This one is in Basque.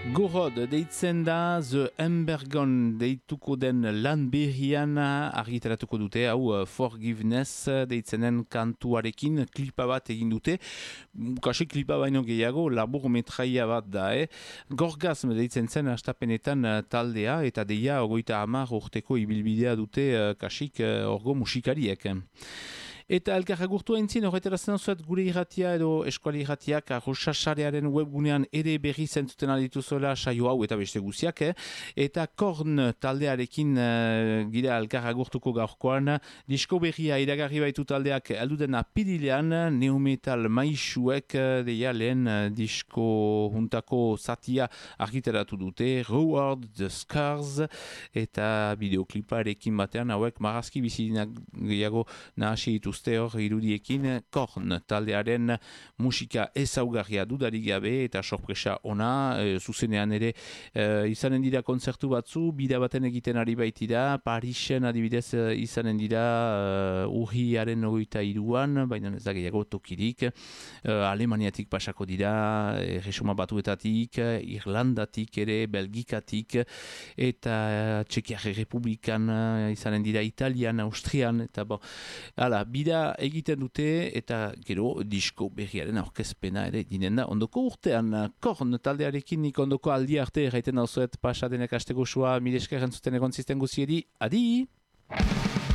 Gorod deitzen da The Embergon deituko den lan berrian argitaratuko dute, hau Forgiveness deitzenen kantuarekin klipa bat egin dute, kasi klipa baino gehiago, labur metraia bat da, Gorgasm deitzen zen astapenetan taldea, eta deia 30 urteko ibilbidea dute kasik orgo musikariek. Eta elkarragurtu haintzin, horretarazen zuet gure irratia edo eskuali irratiak arrosasarearen webgunean ere berri zentzuten aldituzuela saio hau eta beste guziak, eta Korn taldearekin gira elkarragurtuko gaurkoan, disko berria iragarri baitu taldeak alduden apirilean, neometal maisuek deia lehen disko juntako zatia argitaratu dute, Reward the Scars, eta bideokliparekin batean hauek marazki bizinak gehiago nahasi dituzte hor irudiekin Korn taldearen musika ezaugarria dudarik gabe eta sorpresa ona, zuzenean ere izanen dira kontzertu batzu, bida baten egiten ari baitira, Parisen adibidez izanen dira urriaren 23an, baina ez da gehiago tokirik, Alemaniatik pasako dira, Erresuma Batuetatik, Irlandatik ere, Belgikatik, eta Txekiar Republikan izanen dira, Italian, Austrian, eta bo, hala, bida egiten dute eta gero disko berriaren aurkezpena ere dinen da ondoko urtean. Korn taldearekin nik ondoko aldi arte erraiten dauzuet pasadenek asteko sua, mire esker entzuten egon zisten guziedi, adi!